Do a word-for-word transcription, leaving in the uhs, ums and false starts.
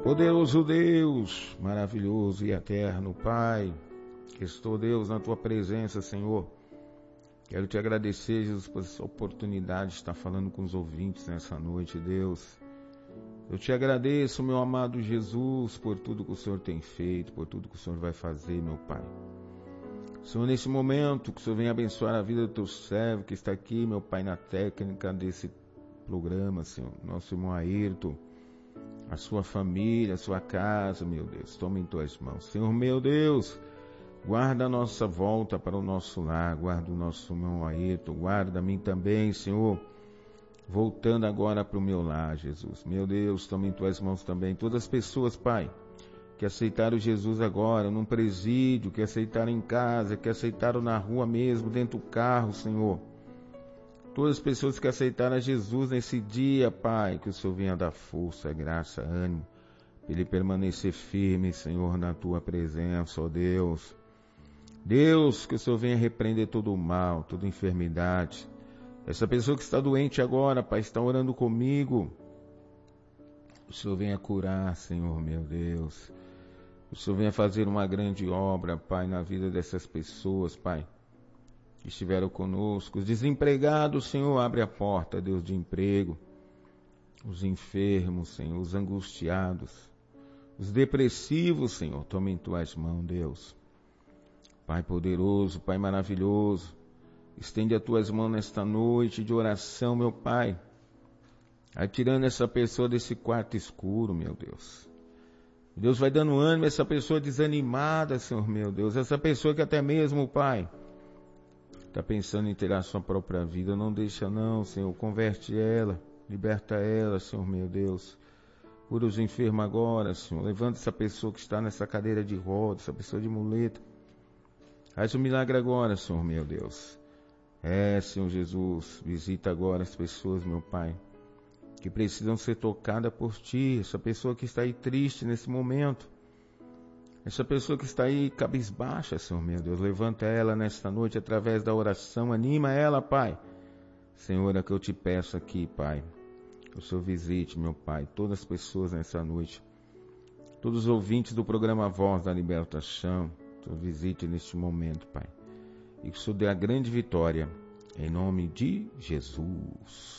Poderoso Deus, maravilhoso e eterno Pai, que estou, Deus, na Tua presença, Senhor. Quero Te agradecer, Jesus, por essa oportunidade de estar falando com os ouvintes nessa noite, Deus. Eu Te agradeço, meu amado Jesus, por tudo que o Senhor tem feito, por tudo que o Senhor vai fazer, meu Pai. Senhor, nesse momento, que o Senhor venha abençoar a vida do Teu servo que está aqui, meu Pai, na técnica desse programa, Senhor. Nosso irmão Ayrton, a sua família, a sua casa, meu Deus, toma em Tuas mãos. Senhor, meu Deus, guarda a nossa volta para o nosso lar, guarda o nosso irmão Ayrton, guarda a mim também, Senhor, voltando agora para o meu lar, Jesus. Meu Deus, toma em Tuas mãos também todas as pessoas, Pai, que aceitaram Jesus agora, num presídio, que aceitaram em casa, que aceitaram na rua mesmo, dentro do carro, Senhor. Todas as pessoas que aceitaram a Jesus nesse dia, Pai, que o Senhor venha dar força, graça, ânimo, para ele permanecer firme, Senhor, na Tua presença, ó Deus. Deus, que o Senhor venha repreender todo o mal, toda enfermidade. Essa pessoa que está doente agora, Pai, está orando comigo. O Senhor venha curar, Senhor, meu Deus. O Senhor venha fazer uma grande obra, Pai, na vida dessas pessoas, Pai, que estiveram conosco. Os desempregados, Senhor, abre a porta, Deus, de emprego. Os enfermos, Senhor, os angustiados, os depressivos, Senhor, toma em Tuas mãos, Deus. Pai poderoso, Pai maravilhoso, estende as Tuas mãos nesta noite de oração, meu Pai, atirando essa pessoa desse quarto escuro, meu Deus. Deus vai dando ânimo a essa pessoa desanimada, Senhor, meu Deus, essa pessoa que até mesmo, Pai, está pensando em ter a sua própria vida. Não deixa não, Senhor, converte ela, liberta ela, Senhor, meu Deus. Cura os enfermos agora, Senhor, levanta essa pessoa que está nessa cadeira de rodas, essa pessoa de muleta. Faz um milagre agora, Senhor, meu Deus. É, Senhor Jesus, visita agora as pessoas, meu Pai, que precisam ser tocadas por Ti. Essa pessoa que está aí triste nesse momento, essa pessoa que está aí cabisbaixa, Senhor, meu Deus, levanta ela nesta noite através da oração, anima ela, Pai. Senhor, é que eu Te peço aqui, Pai, que o Senhor visite, meu Pai, todas as pessoas nessa noite, todos os ouvintes do programa Voz da Libertação, que o Senhor visite neste momento, Pai, e que o Senhor dê a grande vitória, em nome de Jesus.